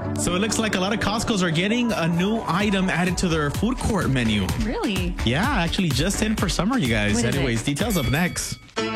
So it looks like a lot of Costco's are getting a new item added to their food court menu. Really? Yeah, actually just in for summer, you guys. What is it? Anyways, details up next.